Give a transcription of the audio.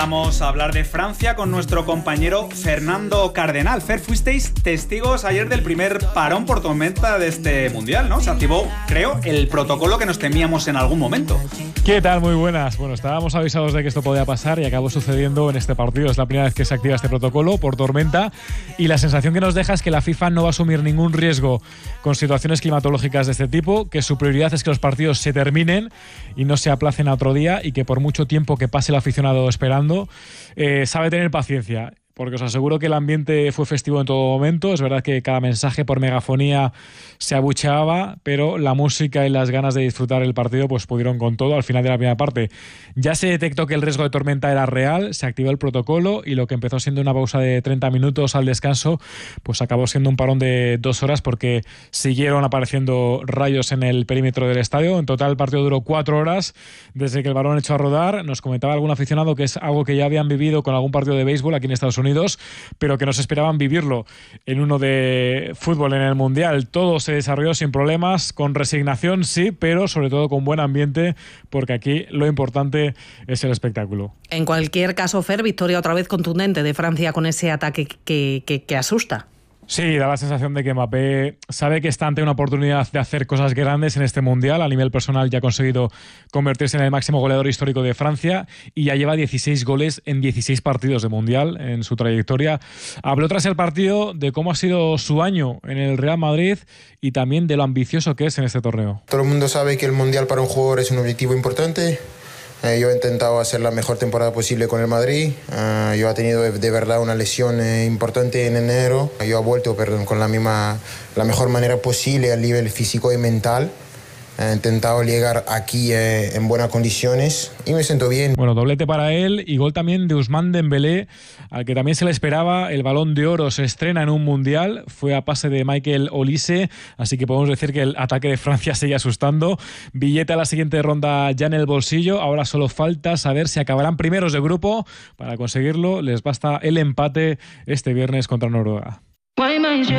Vamos a hablar de Francia con nuestro compañero Fernando Cardenal. Fer, fuisteis testigos ayer del primer parón por tormenta de este Mundial, ¿no? Se activó, creo, el protocolo que nos temíamos en algún momento. ¿Qué tal? Muy buenas. Bueno, estábamos avisados de que esto podía pasar y acabó sucediendo en este partido. Es la primera vez que se activa este protocolo por tormenta y la sensación que nos deja es que la FIFA no va a asumir ningún riesgo con situaciones climatológicas de este tipo, que su prioridad es que los partidos se terminen y no se aplacen a otro día y que por mucho tiempo que pase el aficionado esperando, sabe tener paciencia. Porque os aseguro que el ambiente fue festivo en todo momento. Es verdad que cada mensaje por megafonía se abucheaba, pero la música y las ganas de disfrutar el partido pues pudieron con todo al final de la primera parte. Ya se detectó que el riesgo de tormenta era real, se activó el protocolo y lo que empezó siendo una pausa de 30 minutos al descanso, pues acabó siendo un parón de 2 horas porque siguieron apareciendo rayos en el perímetro del estadio. En total el partido duró 4 horas desde que el balón echó a rodar. Nos comentaba algún aficionado que es algo que ya habían vivido con algún partido de béisbol aquí en Estados Unidos, pero que no se esperaban vivirlo en uno de fútbol en el Mundial. Todo se desarrolló sin problemas, con resignación sí, pero sobre todo con buen ambiente, porque aquí lo importante es el espectáculo. En cualquier caso, Fer, victoria otra vez contundente de Francia con ese ataque que asusta. Sí, da la sensación de que Mbappé sabe que está ante una oportunidad de hacer cosas grandes en este Mundial. A nivel personal ya ha conseguido convertirse en el máximo goleador histórico de Francia y ya lleva 16 goles en 16 partidos de Mundial en su trayectoria. Habló tras el partido de cómo ha sido su año en el Real Madrid y también de lo ambicioso que es en este torneo. Todo el mundo sabe que el Mundial para un jugador es un objetivo importante. Yo he intentado hacer la mejor temporada posible con el Madrid. Yo he tenido de verdad una lesión importante en enero. Yo he vuelto, con la mejor manera posible a nivel físico y mental. He intentado llegar aquí en buenas condiciones y me siento bien. Bueno, doblete para él y gol también de Ousmane Dembélé, al que también se le esperaba. El Balón de Oro se estrena en un Mundial, fue a pase de Michael Olise, así que podemos decir que el ataque de Francia sigue asustando. Billete a la siguiente ronda ya en el bolsillo, ahora solo falta saber si acabarán primeros de grupo. Para conseguirlo les basta el empate este viernes contra Noruega.